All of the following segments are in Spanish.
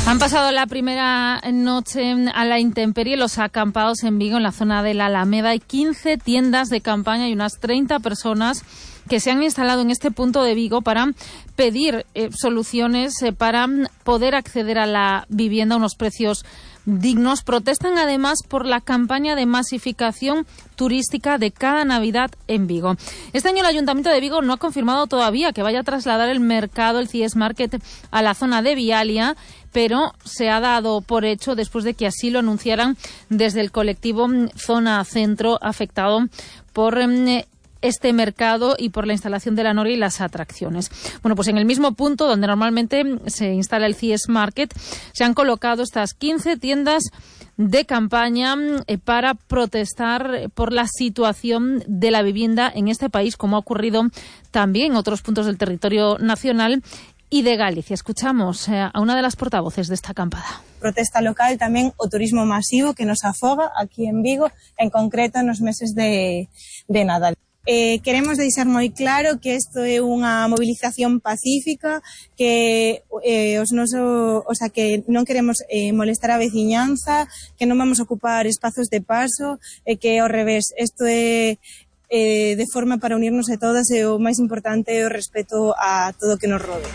Han pasado la primera noche a la intemperie los acampados en Vigo, en la zona de la Alameda. Hay 15 tiendas de campaña y unas 30 personas que se han instalado en este punto de Vigo para pedir soluciones para poder acceder a la vivienda a unos precios dignos. Protestan además por la campaña de masificación turística de cada Navidad en Vigo. Este año el Ayuntamiento de Vigo no ha confirmado todavía que vaya a trasladar el mercado, el CIES Market, a la zona de Vialia, pero se ha dado por hecho después de que así lo anunciaran desde el colectivo Zona Centro, afectado por este mercado y por la instalación de la noria y las atracciones. Bueno, pues en el mismo punto donde normalmente se instala el CIES Market, se han colocado estas 15 tiendas de campaña para protestar por la situación de la vivienda en este país, como ha ocurrido también en otros puntos del territorio nacional y de Galicia. Escuchamos a una de las portavoces de esta acampada. Protesta local tamén o turismo masivo que nos afoga aquí en Vigo, en concreto nos meses de Nadal. Queremos deixar moi claro que isto é unha movilización pacífica, que que non queremos molestar a veciñanza, que non vamos a ocupar espazos de paso, que ao revés, isto é de forma para unirnos a todas, e o máis importante é o respeto a todo o que nos rode.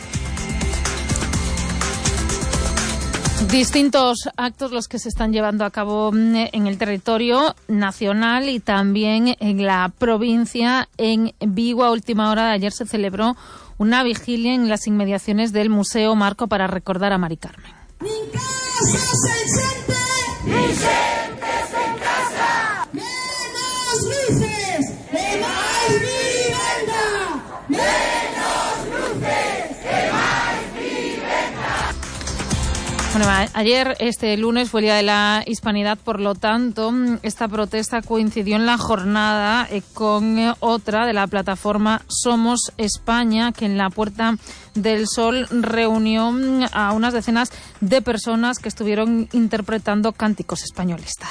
Distintos actos los que se están llevando a cabo en el territorio nacional y también en la provincia. En Vigo, a última hora de ayer, se celebró una vigilia en las inmediaciones del Museo Marco para recordar a Mari Carmen. ¡Min casa se siente! ¡Mi xentes en casa! ¡Menos luces! ¡E máis vivenda! ¡Menos luces! ¡E máis vivenda! Bueno, ayer, este lunes, fue el Día de la Hispanidad, por lo tanto, esta protesta coincidió en la jornada con otra de la plataforma Somos España, que en la Puerta del Sol reunió a unas decenas de personas que estuvieron interpretando cánticos españolistas.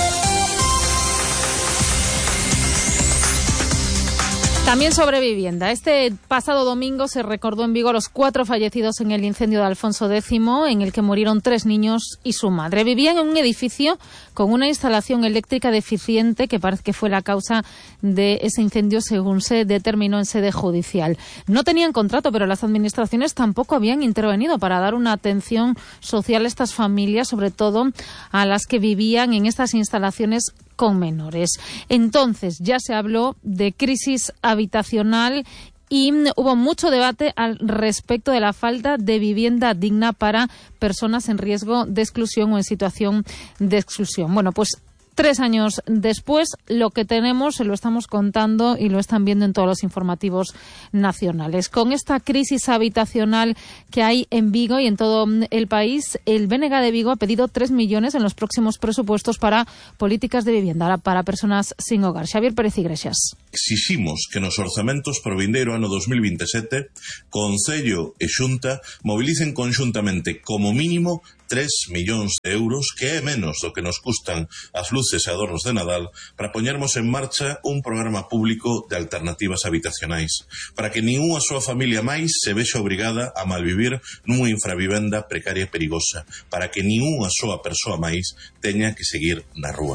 También sobre vivienda. Este pasado domingo se recordó en Vigo a los 4 fallecidos en el incendio de Alfonso X, en el que murieron 3 niños y su madre. Vivían en un edificio con una instalación eléctrica deficiente que parece que fue la causa de ese incendio, según se determinó en sede judicial. No tenían contrato, pero las administraciones tampoco habían intervenido para dar una atención social a estas familias, sobre todo a las que vivían en estas instalaciones con menores. Entonces ya se habló de crisis habitacional y hubo mucho debate al respecto de la falta de vivienda digna para personas en riesgo de exclusión o en situación de exclusión. Bueno, pues 3 años después, lo que tenemos se lo estamos contando y lo están viendo en todos los informativos nacionales. Con esta crisis habitacional que hay en Vigo y en todo el país, el BNG de Vigo ha pedido 3 millones en los próximos presupuestos para políticas de vivienda para personas sin hogar. Xavier Pérez Iglesias. Exiximos que nos orzamentos pro vindeiro ano 2027, Concello e Xunta movilicen conxuntamente como mínimo 3 millóns de euros, que é menos do que nos custan as luces e adornos de Nadal, para poñermos en marcha un programa público de alternativas habitacionais, para que ningunha súa familia máis se vexa obrigada a malvivir nunha infravivenda precaria e perigosa, para que ningunha súa persoa máis teña que seguir na rúa.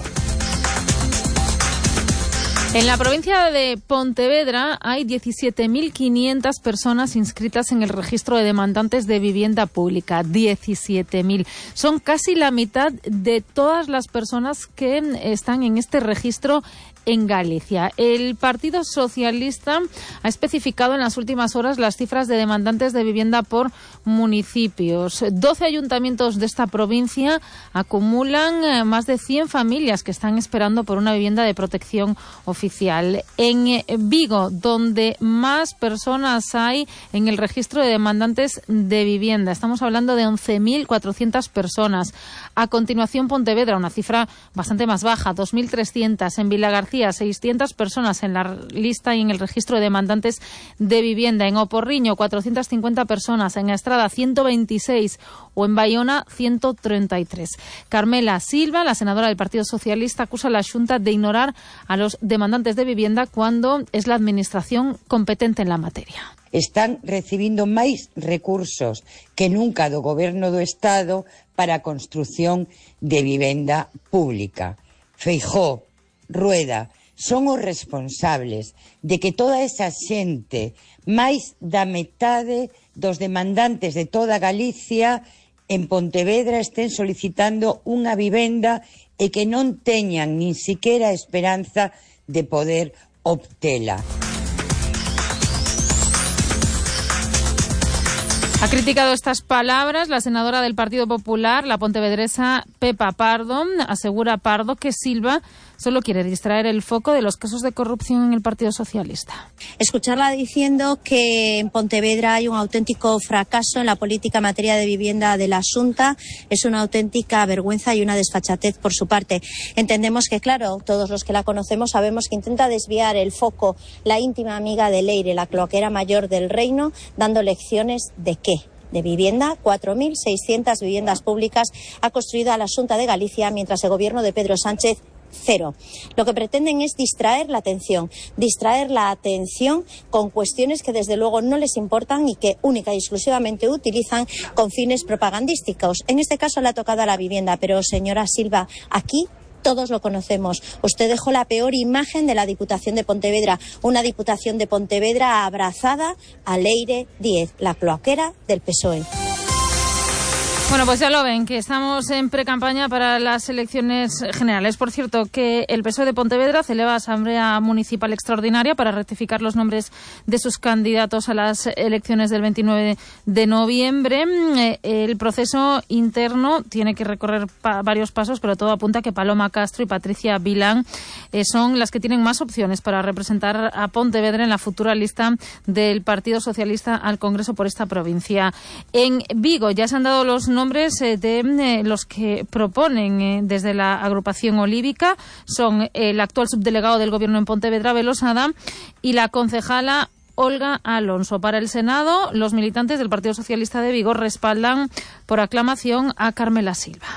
En la provincia de Pontevedra hay 17.500 personas inscritas en el registro de demandantes de vivienda pública. 17.000. Son casi la mitad de todas las personas que están en este registro en Galicia. El Partido Socialista ha especificado en las últimas horas las cifras de demandantes de vivienda por municipios. 12 ayuntamientos de esta provincia acumulan más de 100 familias que están esperando por una vivienda de protección oficial. En Vigo, donde más personas hay en el registro de demandantes de vivienda, estamos hablando de 11.400 personas. A continuación, Pontevedra, una cifra bastante más baja, 2.300. En Vilagarcía decía, 600 personas en la lista y en el registro de demandantes de vivienda. En Oporriño, 450 personas. En Estrada, 126. O en Bayona, 133. Carmela Silva, la senadora del Partido Socialista, acusa a la Xunta de ignorar a los demandantes de vivienda cuando es la administración competente en la materia. Están recibindo máis recursos que nunca do Goberno do Estado para a construción de vivenda pública. Feijóo, Rueda, son os responsables de que toda esa xente, máis da metade dos demandantes de toda Galicia, en Pontevedra estén solicitando unha vivenda e que non teñan nin siquiera esperanza de poder obtela. Ha criticado estas palabras la senadora del Partido Popular, la pontevedresa Pepa Pardo. Asegura Pardo que Silva solo quiere distraer el foco de los casos de corrupción en el Partido Socialista. Escucharla diciendo que en Pontevedra hay un auténtico fracaso en la política en materia de vivienda de la Xunta es una auténtica vergüenza y una desfachatez por su parte. Entendemos que, claro, todos los que la conocemos sabemos que intenta desviar el foco la íntima amiga de Leire, la cloaquera mayor del reino, dando lecciones de ¿qué? De vivienda. 4.600 viviendas públicas ha construido a la Xunta de Galicia, mientras el gobierno de Pedro Sánchez 0. Lo que pretenden es distraer la atención con cuestiones que desde luego no les importan y que única y exclusivamente utilizan con fines propagandísticos. En este caso le ha tocado a la vivienda, pero señora Silva, aquí todos lo conocemos. Usted dejó la peor imagen de la Diputación de Pontevedra, una Diputación de Pontevedra abrazada a Leire Díez, la cloaquera del PSOE. Bueno, pues ya lo ven, que estamos en precampaña para las elecciones generales. Por cierto, que el PSOE de Pontevedra celebra asamblea municipal extraordinaria para rectificar los nombres de sus candidatos a las elecciones del 29 de noviembre. El proceso interno tiene que recorrer varios pasos, pero todo apunta a que Paloma Castro y Patricia Vilán son las que tienen más opciones para representar a Pontevedra en la futura lista del Partido Socialista al Congreso por esta provincia. En Vigo ya se han dado los nombres de los que proponen desde la agrupación olívica. Son el actual subdelegado del Gobierno en Pontevedra, Belosada, y la concejala Olga Alonso. Para el Senado, los militantes del Partido Socialista de Vigo respaldan por aclamación a Carmela Silva.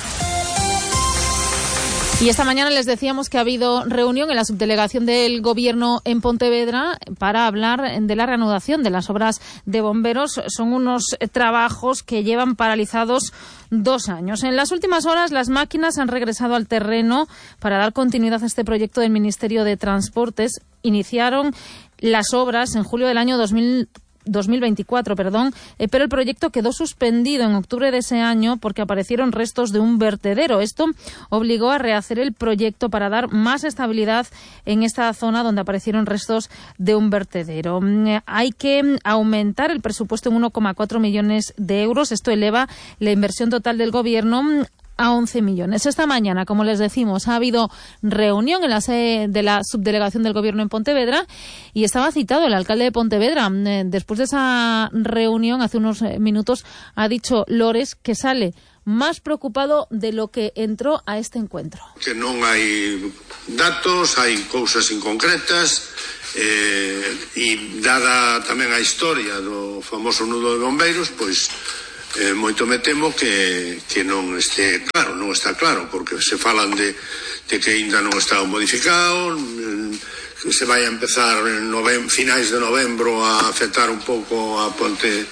Y esta mañana les decíamos que ha habido reunión en la subdelegación del Gobierno en Pontevedra para hablar de la reanudación de las obras de bomberos. Son unos trabajos que llevan paralizados 2 años. En las últimas horas, las máquinas han regresado al terreno para dar continuidad a este proyecto del Ministerio de Transportes. Iniciaron las obras en julio del año 2024, pero el proyecto quedó suspendido en octubre de ese año porque aparecieron restos de un vertedero. Esto obligó a rehacer el proyecto para dar más estabilidad en esta zona donde aparecieron restos de un vertedero. Hay que aumentar el presupuesto en 1,4 millones de euros. Esto eleva la inversión total del Gobierno a 11 millones. Esta mañana, como les decimos, ha habido reunión en la sede de la subdelegación del Gobierno en Pontevedra y estaba citado el alcalde de Pontevedra. Después de esa reunión, hace unos minutos, ha dicho Lores que sale más preocupado de lo que entró a este encuentro. Que non hai datos, hai cousas inconcretas e dada tamén a historia do famoso nudo de bombeiros, pois moito me temo que non está claro, porque se falan de que ainda non está modificado, que se vai a empezar en finais de novembro a afectar un pouco a ponte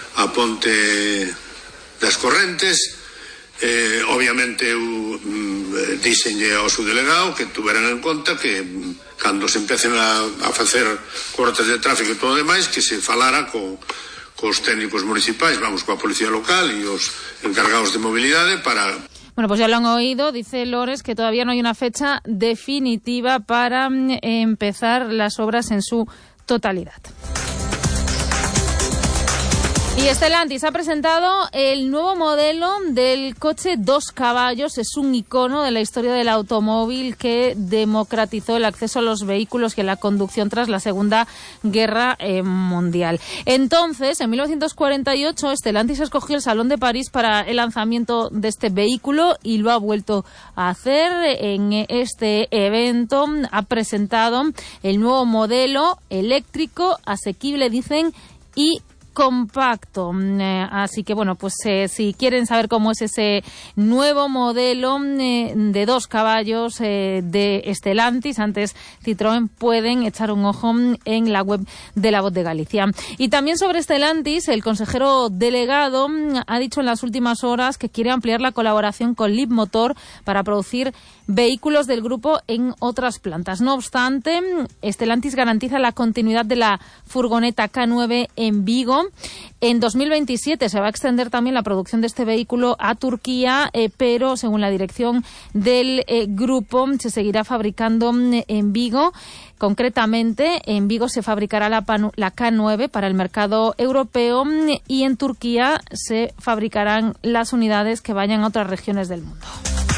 das Correntes. Obviamente eu díxenlle ao subdelegado que tuveran en conta que cando se empecen a facer cortes de tráfico e todo demais, que se falara cos técnicos municipais, coa policía local e os encargados de mobilidade para... Bueno, pues ya lo han oído, dice Lores, que todavía no hay una fecha definitiva para empezar las obras en su totalidad. Y Stellantis ha presentado el nuevo modelo del coche 2 caballos. Es un icono de la historia del automóvil que democratizó el acceso a los vehículos y a la conducción tras la Segunda Guerra Mundial. Entonces, en 1948, Stellantis escogió el Salón de París para el lanzamiento de este vehículo y lo ha vuelto a hacer. En este evento ha presentado el nuevo modelo eléctrico, asequible, dicen, y compacto. Así que bueno, pues si quieren saber cómo es ese nuevo modelo de 2 caballos de Stellantis, antes Citroën, pueden echar un ojo en la web de La Voz de Galicia. Y también sobre Stellantis, el consejero delegado ha dicho en las últimas horas que quiere ampliar la colaboración con Leapmotor para producir vehículos del grupo en otras plantas. No obstante, Stellantis garantiza la continuidad de la furgoneta K9 en Vigo. En 2027 se va a extender también la producción de este vehículo a Turquía, pero según la dirección del grupo se seguirá fabricando en Vigo. Concretamente, en Vigo se fabricará la K9 para el mercado europeo y en Turquía se fabricarán las unidades que vayan a otras regiones del mundo.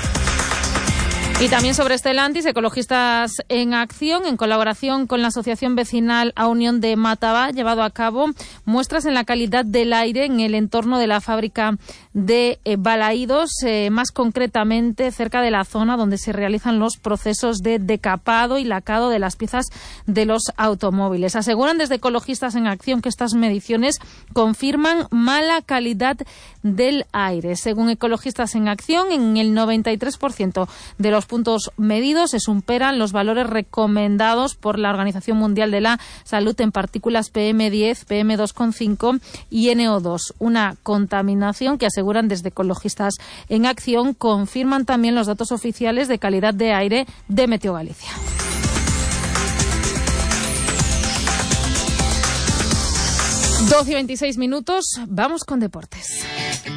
Y también sobre Stellantis, Ecologistas en Acción, en colaboración con la Asociación Vecinal A Unión de Mátaba, ha llevado a cabo muestras en la calidad del aire en el entorno de la fábrica de Balaídos, más concretamente cerca de la zona donde se realizan los procesos de decapado y lacado de las piezas de los automóviles. Aseguran desde Ecologistas en Acción que estas mediciones confirman mala calidad del aire. Según Ecologistas en Acción, en el 93% de los puntos medidos se superan los valores recomendados por la Organización Mundial de la Salud en partículas PM10, PM2,5 y NO2. Una contaminación que aseguran desde Ecologistas en Acción confirman también los datos oficiales de calidad de aire de Meteo Galicia. 12:26, vamos con deportes.